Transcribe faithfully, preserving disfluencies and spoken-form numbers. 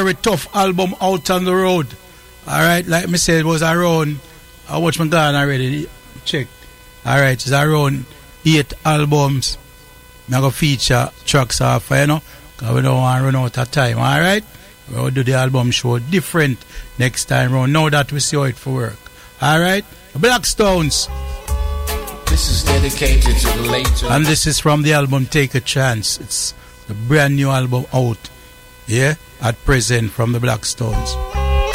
very tough album out on the road. Alright, like me said, it was around, I watched my gun already, check. Alright, it's around eight albums. I'm going to feature tracks off, you know, because we don't want to run out of time, alright? We'll do the album show different next time around, now that we see how it for work. Alright? Blackstones. This is dedicated to the late. And this is from the album Take a Chance. It's a brand new album out, yeah, at present from the Blackstones.